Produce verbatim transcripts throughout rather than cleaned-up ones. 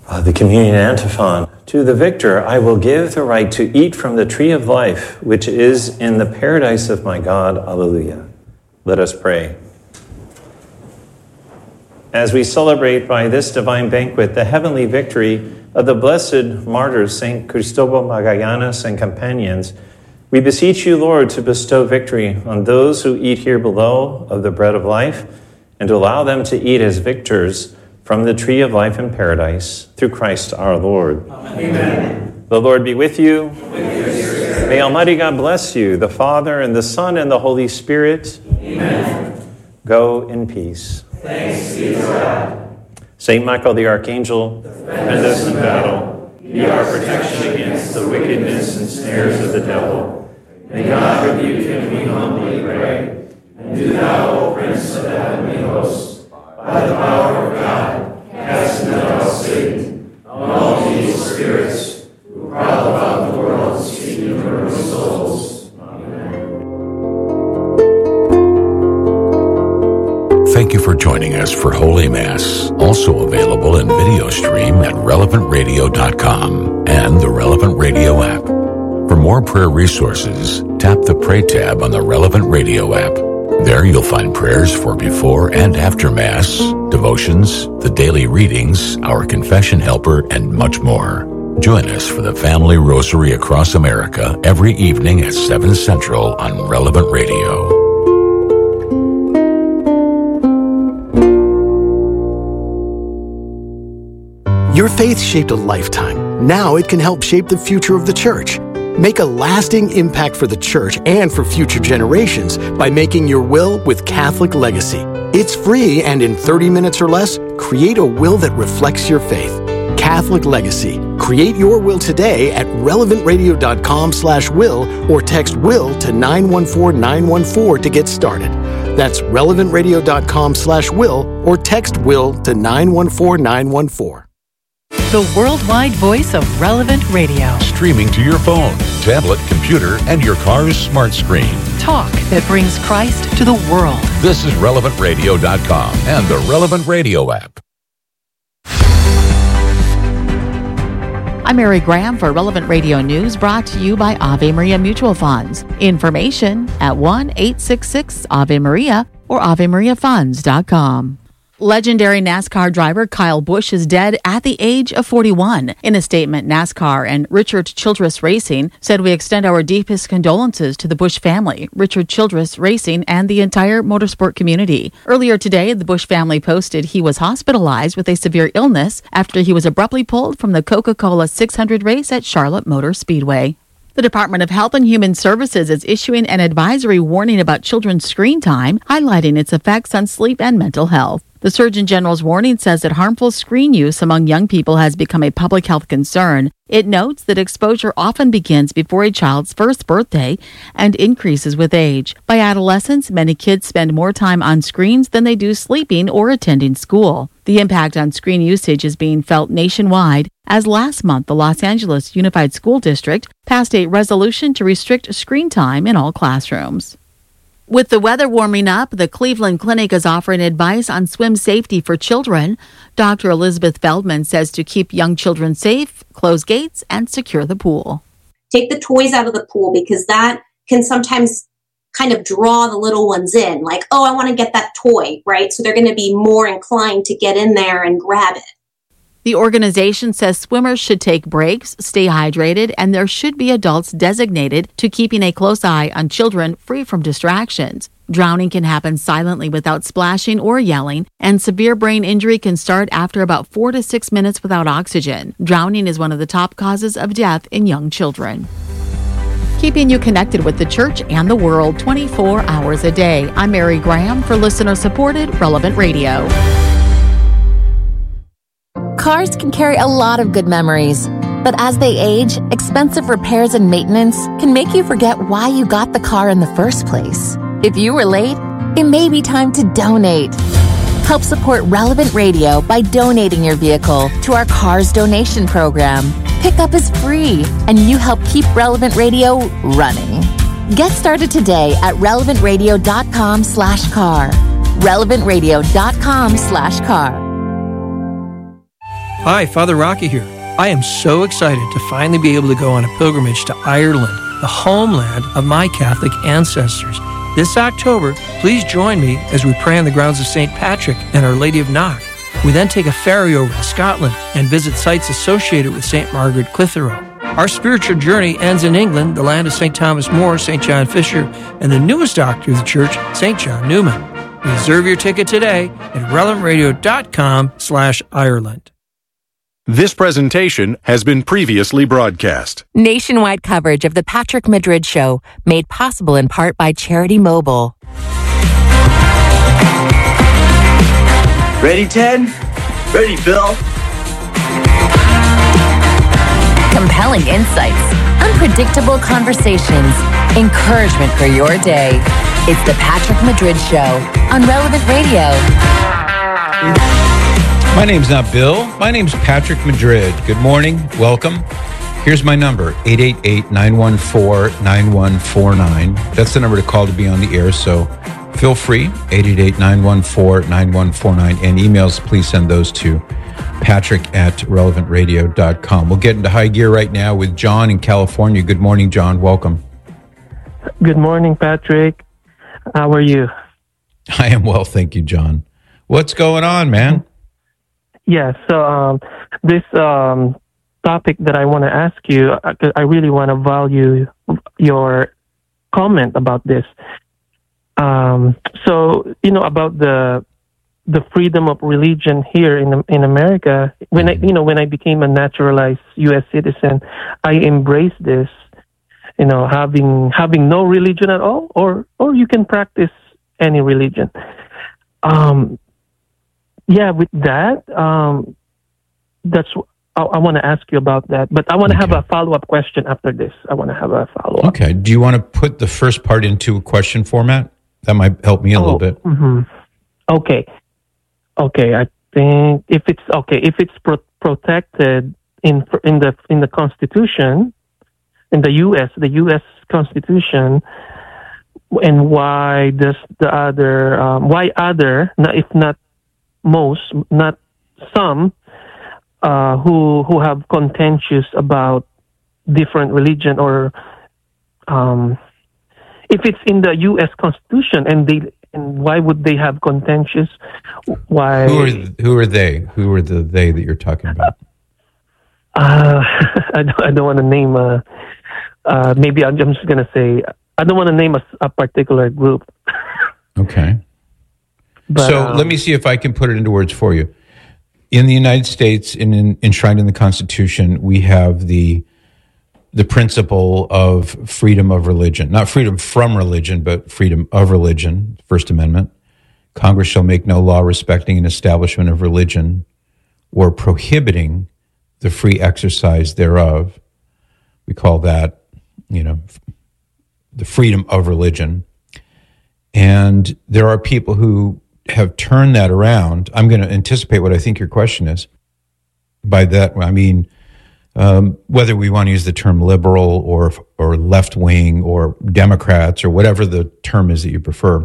Uh, the communion antiphon. To the victor, I will give the right to eat from the tree of life, which is in the paradise of my God. Alleluia. Let us pray. As we celebrate by this divine banquet the heavenly victory of the blessed martyrs, Saint Cristobal Magallanes and companions, we beseech you, Lord, to bestow victory on those who eat here below of the bread of life, and to allow them to eat as victors from the tree of life in paradise, through Christ our Lord. Amen. The Lord be with you. With your spirit. May Almighty God bless you, the Father, and the Son, and the Holy Spirit. Amen. Go in peace. Thanks be to God. Saint Michael the Archangel, defend us in battle. Be our protection against the wickedness and snares of the devil. May God rebuke him, we humbly pray. And do thou, O Prince of the heavenly hosts, by the power of God, cast into hell Satan and all the evil spirits who prowl about the world seeking for ruined souls. Amen. Thank you for joining us for Holy Mass, also available in video stream at relevant radio dot com and the Relevant Radio app. For more prayer resources, tap the Pray tab on the Relevant Radio app. There you'll find prayers for before and after Mass, devotions, the daily readings, our confession helper, and much more. Join us for the Family Rosary across America every evening at seven Central on Relevant Radio. Your faith shaped a lifetime. Now it can help shape the future of the church. Make a lasting impact for the church and for future generations by making your will with Catholic Legacy. It's free, and in thirty minutes or less, create a will that reflects your faith. Catholic Legacy. Create your will today at relevant radio dot com slash will or text will to nine one four nine one four to get started. That's relevant radio dot com slash will or text will to nine one four nine one four. The worldwide voice of Relevant Radio. Streaming to your phone, tablet, computer, and your car's smart screen. Talk that brings Christ to the world. This is relevant radio dot com and the Relevant Radio app. I'm Mary Graham for Relevant Radio News, brought to you by Ave Maria Mutual Funds. Information at one eight six six Ave Maria or ave maria funds dot com. Legendary NASCAR driver Kyle Busch is dead at the age of forty-one. In a statement, NASCAR and Richard Childress Racing said, "We extend our deepest condolences to the Busch family, Richard Childress Racing, and the entire motorsport community." Earlier today, the Busch family posted he was hospitalized with a severe illness after he was abruptly pulled from the Coca-Cola six hundred race at Charlotte Motor Speedway. The Department of Health and Human Services is issuing an advisory warning about children's screen time, highlighting its effects on sleep and mental health. The Surgeon General's warning says that harmful screen use among young people has become a public health concern. It notes that exposure often begins before a child's first birthday and increases with age. By adolescence, many kids spend more time on screens than they do sleeping or attending school. The impact on screen usage is being felt nationwide, as last month the Los Angeles Unified School District passed a resolution to restrict screen time in all classrooms. With the weather warming up, the Cleveland Clinic is offering advice on swim safety for children. Doctor Elizabeth Feldman says to keep young children safe, close gates, and secure the pool. Take the toys out of the pool, because that can sometimes kind of draw the little ones in. Like, oh, I want to get that toy, right? So they're going to be more inclined to get in there and grab it. The organization says swimmers should take breaks, stay hydrated, and there should be adults designated to keeping a close eye on children free from distractions. Drowning can happen silently without splashing or yelling, and severe brain injury can start after about four to six minutes without oxygen. Drowning is one of the top causes of death in young children. Keeping you connected with the church and the world twenty-four hours a day. I'm Mary Graham for listener-supported Relevant Radio. Cars can carry a lot of good memories, but as they age, expensive repairs and maintenance can make you forget why you got the car in the first place. If you were late, it may be time to donate. Help support Relevant Radio by donating your vehicle to our Cars Donation Program. Pickup is free, and you help keep Relevant Radio running. Get started today at relevant radio dot com slash car. relevant radio dot com slash car. Hi, Father Rocky here. I am so excited to finally be able to go on a pilgrimage to Ireland, the homeland of my Catholic ancestors. This October, please join me as we pray on the grounds of Saint Patrick and Our Lady of Knock. We then take a ferry over to Scotland and visit sites associated with Saint Margaret Clitheroe. Our spiritual journey ends in England, the land of Saint Thomas More, Saint John Fisher, and the newest doctor of the church, Saint John Newman. Reserve your ticket today at relevant radio dot com slash Ireland. This presentation has been previously broadcast. Nationwide coverage of the Patrick Madrid Show, made possible in part by Charity Mobile. Ready, Ted? Ready, Bill? Compelling insights, unpredictable conversations, encouragement for your day. It's the Patrick Madrid Show on Relevant Radio. My name's not Bill. My name's Patrick Madrid. Good morning. Welcome. Here's my number, eight eight eight, nine one four, nine one four nine. That's the number to call to be on the air, so feel free, eight eight eight, nine one four, nine one four nine. And emails, please send those to patrick at relevant radio dot com. We'll get into high gear right now with John in California. Good morning, John. Welcome. Good morning, Patrick. How are you? I am well, thank you, John. What's going on, man? Yeah, so um, this um, topic that I want to ask you, I really want to value your comment about this. Um, so, you know, about the the freedom of religion here in in America. When I, you know, when I became a naturalized U S citizen, I embraced this. You know, having having no religion at all, or or you can practice any religion. Um, yeah, with that, um, that's I, I want to ask you about that. But I want to okay. have a follow up question after this. I want to have a follow up. Okay. Do you want to put the first part into a question format? That might help me a oh, little bit. Mm-hmm. Okay. Okay. I think if it's okay, if it's pro- protected in in the in the Constitution. In the U S, the U S Constitution, and why does the other, um, why other, if not most, not some, uh, who who have contentious about different religion, or um, if it's in the U S Constitution, and they, and why would they have contentious? Why? Who are who are they? Who are the they that you're talking about? Uh, I don't, I don't want to name a. Uh, maybe I'm, I'm just going to say, I don't want to name a, a particular group. Okay. But, so um, let me see if I can put it into words for you. In the United States, in, in, enshrined in the Constitution, we have the the principle of freedom of religion. Not freedom from religion, but freedom of religion, First Amendment. Congress shall make no law respecting an establishment of religion or prohibiting the free exercise thereof. We call that, you know, the freedom of religion. And there are people who have turned that around. I'm going to anticipate what I think your question is. By that, I mean, um, whether we want to use the term liberal or or left-wing or Democrats or whatever the term is that you prefer,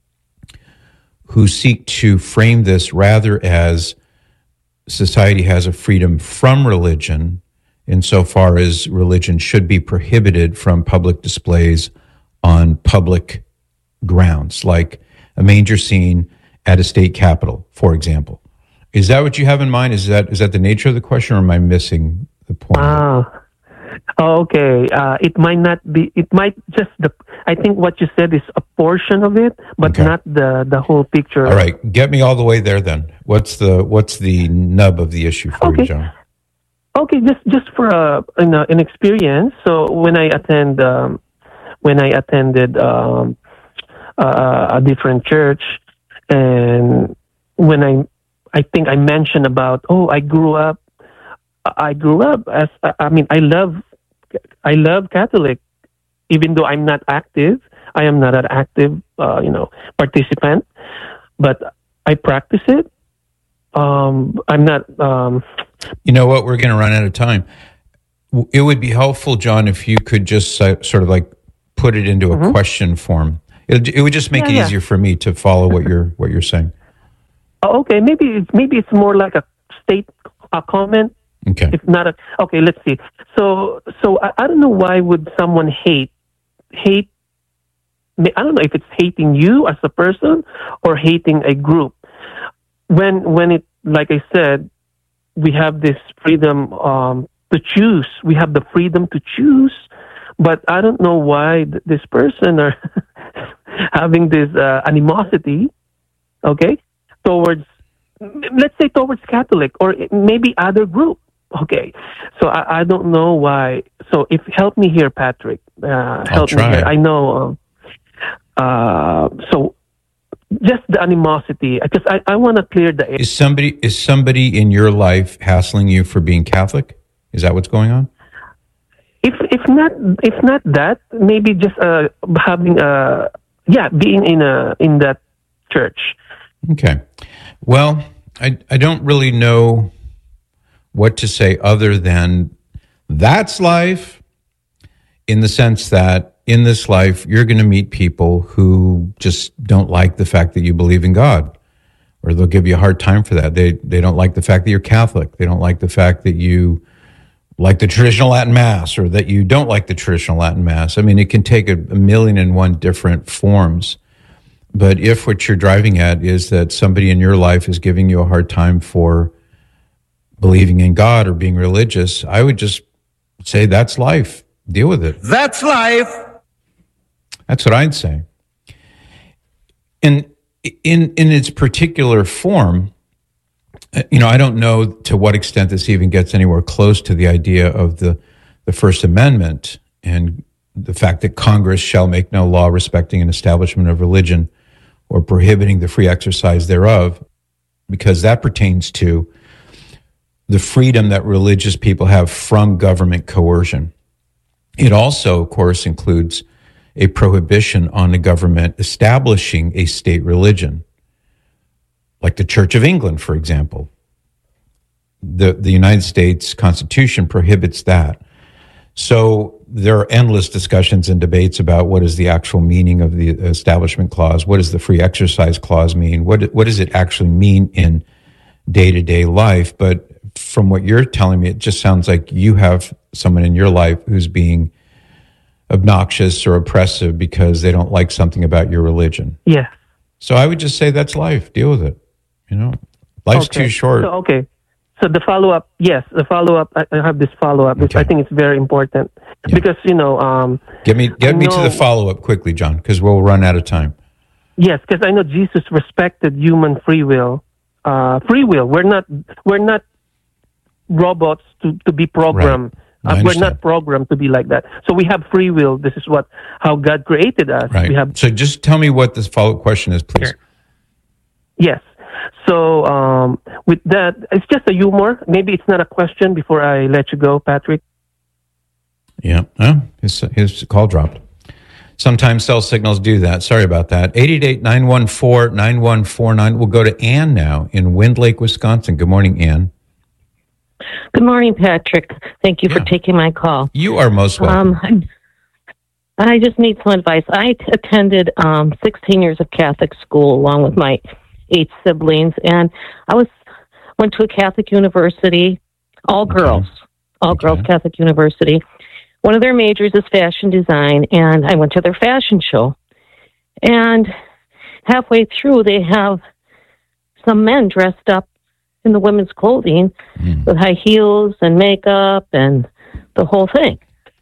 who seek to frame this rather as society has a freedom from religion, insofar as religion should be prohibited from public displays on public grounds, like a manger scene at a state capitol, for example. Is that what you have in mind? Is that is that the nature of the question, or am I missing the point? Ah, oh, okay. Uh, it might not be. It might just the. I think what you said is a portion of it, but Okay. not the the whole picture. All right, get me all the way there then. What's the what's the nub of the issue for Okay. you, John? Okay, just just for a, an, uh, an experience. So when I attend, um, when I attended um, uh, a different church, and when I, I think I mentioned about, oh, I grew up, I grew up as, I mean, I love, I love Catholic, even though I'm not active. I am not an active, uh, you know, participant, but I practice it. Um, I'm not. Um, You know what? We're going to run out of time. It would be helpful, John, if you could just uh, sort of like put it into a Mm-hmm. question form. It, it would just make Yeah, it yeah. easier for me to follow what you're what you're saying. oh, okay, maybe it's, maybe it's more like a state a comment? Okay. If not a, okay, let's see. So, so I, I don't know why would someone hate, hate, I don't know if it's hating you as a person or hating a group. When, when it, like I said, we have this freedom um, to choose. We have the freedom to choose, but I don't know why th- this person are having this uh, animosity, okay, towards, let's say towards Catholic or maybe other group. Okay, so I, I don't know why. So if help me here, Patrick. Uh, help me here. I know. Uh, uh, so just the animosity, because I, I want to clear the. Is somebody is somebody in your life hassling you for being Catholic? Is that what's going on? If if not if not that, maybe just uh, having a yeah being in a in that church. Okay, well, I I don't really know what to say other than that's life, in the sense that in this life you're going to meet people who just don't like the fact that you believe in God, or they'll give you a hard time for that. They they don't like the fact that you're Catholic. They don't like the fact that you like the traditional Latin Mass, or that you don't like the traditional Latin Mass. I mean, it can take a, a million and one different forms. But if what you're driving at is that somebody in your life is giving you a hard time for believing in God or being religious, I would just say that's life. Deal with it. That's life. That's what I'd say. And in in its particular form, you know, I don't know to what extent this even gets anywhere close to the idea of the, the First Amendment and the fact that Congress shall make no law respecting an establishment of religion or prohibiting the free exercise thereof, because that pertains to the freedom that religious people have from government coercion. It also, of course, includes a prohibition on the government establishing a state religion, like the Church of England, for example. The, the United States Constitution prohibits that. So there are endless discussions and debates about what is the actual meaning of the Establishment Clause. What does the Free Exercise Clause mean? What, what does it actually mean in day-to-day life? But from what you're telling me, it just sounds like you have someone in your life who's being obnoxious or oppressive because they don't like something about your religion. Yeah. So I would just say that's life. Deal with it. You know, life's okay. too short. So, okay. So the follow-up, yes, the follow-up, I, I have this follow-up, which okay. I think it's very important. Yeah. Because, you know... Um, get me get me know, to the follow-up quickly, John, because we'll run out of time. Yes, because I know Jesus respected human free will. Uh, free will. We're not we're not robots to, to be programmed. Right. Uh, we're not programmed to be like that. So we have free will. This is what how God created us. Right. We have. So just tell me what this follow-up question is, please. Sure. Yes. So um, with that, it's just a humor. Maybe it's not a question before I let you go, Patrick. Yeah. Oh, his, his call dropped. Sometimes cell signals do that. Sorry about that. eight eight eight, nine one four, nine one four nine. We'll go to Ann now in Wind Lake, Wisconsin. Good morning, Ann. Good morning, Patrick. Thank you yeah. for taking my call. You are most welcome. Um, I just need some advice. I t- attended um, sixteen years of Catholic school along with my eight siblings, and I was went to a Catholic university, all okay. girls, all okay. girls Catholic university. One of their majors is fashion design, and I went to their fashion show. And halfway through, they have some men dressed up in the women's clothing mm. with high heels and makeup and the whole thing.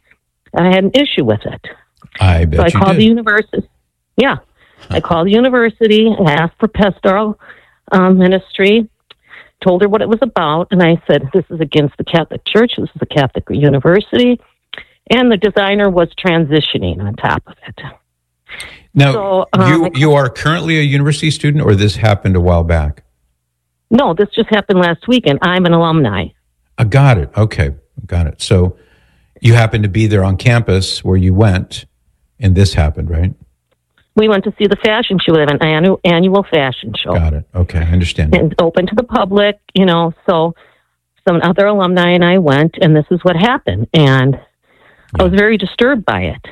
I had an issue with it. I bet so I you called did. the university. Yeah. I called the university and asked for pastoral um, ministry, told her what it was about, and I said, this is against the Catholic Church, this is a Catholic university, and the designer was transitioning on top of it. Now, so, um, you, you are currently a university student, or this happened a while back? No, this just happened last weekend. I'm an alumni. I got it. Okay, got it. So you happened to be there on campus where you went, and this happened, right? We went to see the fashion show. They have an annual, annual fashion show. Got it. Okay, I understand. And open to the public, you know. So some other alumni and I went, and this is what happened. And yeah. I was very disturbed by it.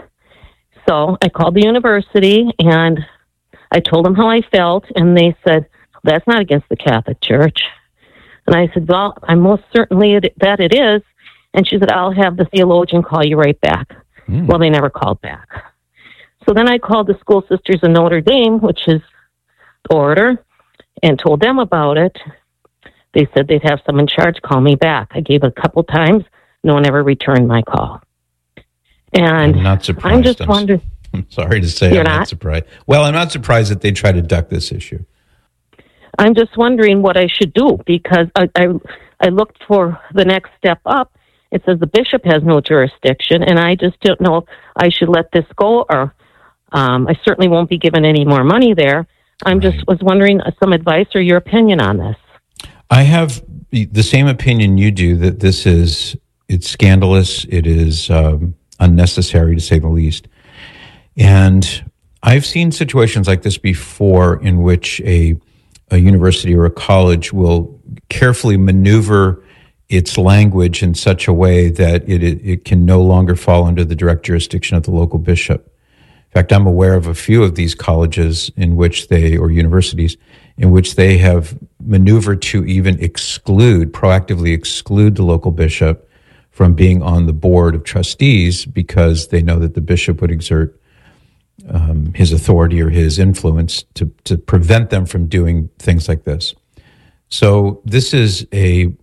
So I called the university, and I told them how I felt, and they said, that's not against the Catholic Church. And I said, well, I'm most certainly it, that it is. And she said, I'll have the theologian call you right back. Mm. Well, they never called back. So then I called the School Sisters of Notre Dame, which is the order, and told them about it. They said they'd have someone in charge call me back. I gave it a couple times. No one ever returned my call. And I'm not surprised. I'm just wondering. I'm sorry to say You're I'm not? not surprised. Well, I'm not surprised that they try to duck this issue. I'm just wondering what I should do, because I, I, I looked for the next step up. It says the bishop has no jurisdiction, and I just don't know if I should let this go, or um, I certainly won't be given any more money there. I'm right. just was wondering uh, some advice or your opinion on this. I have the same opinion you do, that this is, it's scandalous, it is um, unnecessary to say the least. And I've seen situations like this before in which a, a university or a college will carefully maneuver its language in such a way that it, it, it can no longer fall under the direct jurisdiction of the local bishop. In fact, I'm aware of a few of these colleges in which they, or universities, in which they have maneuvered to even exclude, proactively exclude the local bishop from being on the board of trustees because they know that the bishop would exert um, his authority or his influence to, to prevent them from doing things like this. So this is a,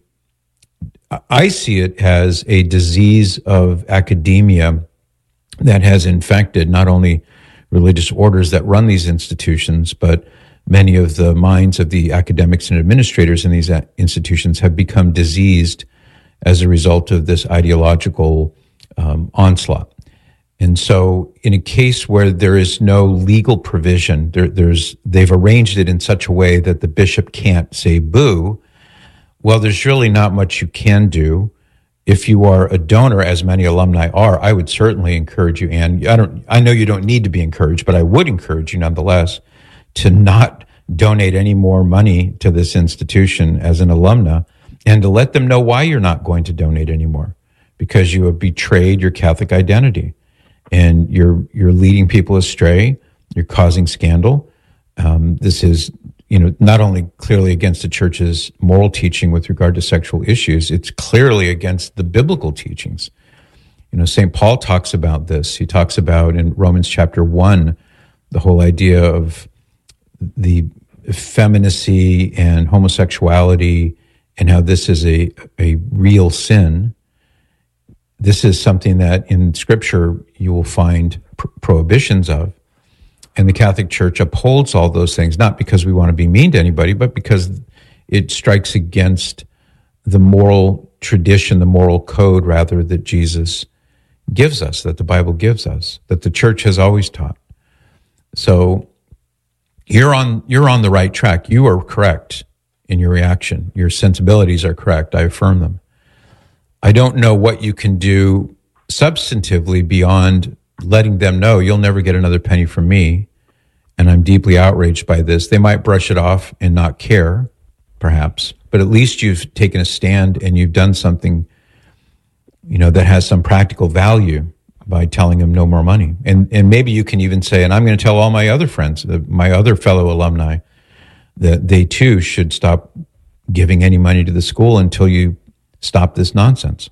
I see it as a disease of academia that has infected not only religious orders that run these institutions, but many of the minds of the academics and administrators in these institutions have become diseased as a result of this ideological um, onslaught. And so in a case where there is no legal provision, there, there's they've arranged it in such a way that the bishop can't say boo, well, there's really not much you can do. If you are a donor, as many alumni are, I would certainly encourage you, and I don't, I know you don't need to be encouraged, but I would encourage you nonetheless to not donate any more money to this institution as an alumna, and to let them know why you're not going to donate anymore, because you have betrayed your Catholic identity, and you're you're leading people astray. You're causing scandal. Um, this is, you know, not only clearly against the church's moral teaching with regard to sexual issues, it's clearly against the biblical teachings. You know, Saint Paul talks about this. He talks about in Romans chapter one, the whole idea of the effeminacy and homosexuality and how this is a, a real sin. This is something that in Scripture you will find pr- prohibitions of. And the Catholic Church upholds all those things, not because we want to be mean to anybody, but because it strikes against the moral tradition, the moral code, rather, that Jesus gives us, that the Bible gives us, that the Church has always taught. So you're on you're on the right track. You are correct in your reaction. Your sensibilities are correct. I affirm them. I don't know what you can do substantively beyond letting them know you'll never get another penny from me, and I'm deeply outraged by this. They might brush it off and not care, perhaps, but at least you've taken a stand and you've done something, you know, that has some practical value by telling them no more money. And and maybe you can even say, and I'm going to tell all my other friends, my other fellow alumni, that they too should stop giving any money to the school until you stop this nonsense.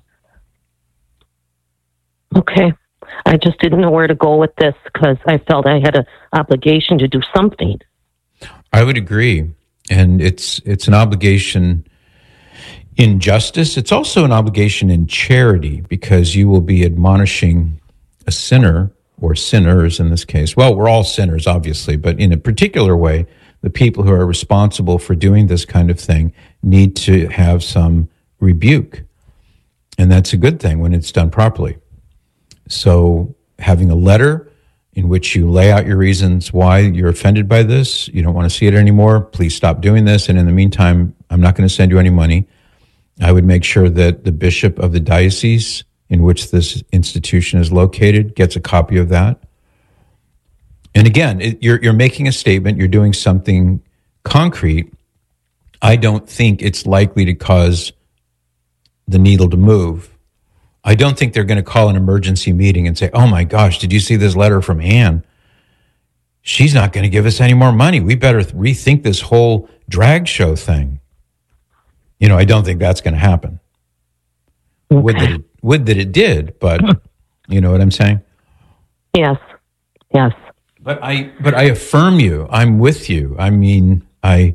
Okay. I just didn't know where to go with this because I felt I had an obligation to do something. I would agree. And it's it's an obligation in justice. It's also an obligation in charity, because you will be admonishing a sinner, or sinners in this case. Well, we're all sinners, obviously, but in a particular way, the people who are responsible for doing this kind of thing need to have some rebuke. And that's a good thing when it's done properly. So having a letter in which you lay out your reasons why you're offended by this, you don't want to see it anymore, please stop doing this, and in the meantime, I'm not going to send you any money. I would make sure that the bishop of the diocese in which this institution is located gets a copy of that. And again, it, you're, you're making a statement, you're doing something concrete. I don't think it's likely to cause the needle to move. I don't think they're going to call an emergency meeting and say, oh my gosh, did you see this letter from Ann? She's not going to give us any more money. We better rethink this whole drag show thing. You know, I don't think that's going to happen. Okay. Would that it, would that it did, but you know what I'm saying? Yes, yes. But I, but I affirm you. I'm with you. I mean, I,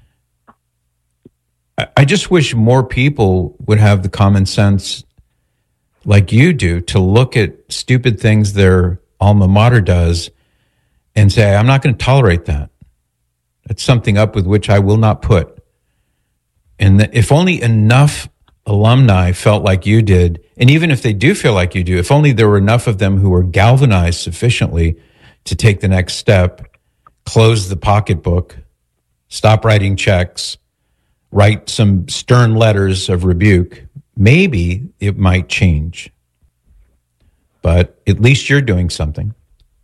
I just wish more people would have the common sense like you do to look at stupid things their alma mater does and say, I'm not going to tolerate that. That's something up with which I will not put. And that if only enough alumni felt like you did, and even if they do feel like you do, if only there were enough of them who were galvanized sufficiently to take the next step, close the pocketbook, stop writing checks, write some stern letters of rebuke, maybe it might change. But at least you're doing something.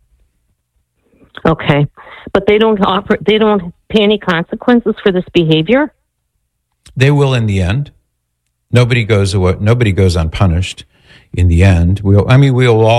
Okay. But they don't offer, they don't pay any consequences for this behavior? They will in the end. Nobody goes away, nobody goes unpunished in the end. We'll, I mean, we'll all